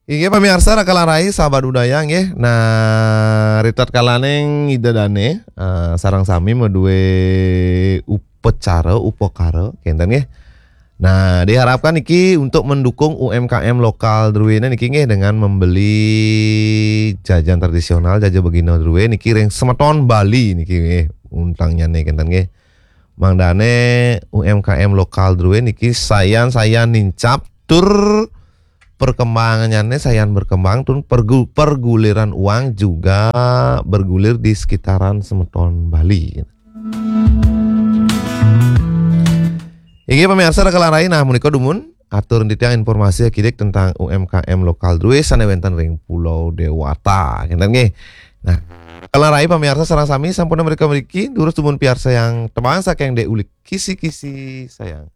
Inge pamirsa rakalarai sahabat budaya nggih. Nah, ritat kalaneng idadane sarang sami medue upacara upakara kenten nggih. Nah, diharapkan iki untuk mendukung UMKM lokal Druene niki nggih dengan membeli jajan tradisional jajan begino Drue niki ring semeton Bali niki nggih. Untangnya nih kenten nggih. Mangdane UMKM lokal Drue niki sayan nincap tur perkembangannya sayan berkembang tuh perguliran uang juga bergulir di sekitaran semeton Bali. Iki pemirsa rekalarai nah menika dumun atur titiang informasi akidik tentang UMKM lokal Drue sanewenten ring Pulau Dewata. Ngenten nggih. Nah, kalarai pemirsa sareng sami sampun mereka mriki durus dumun piarsa yang temang saking deulik kisi-kisi sayang.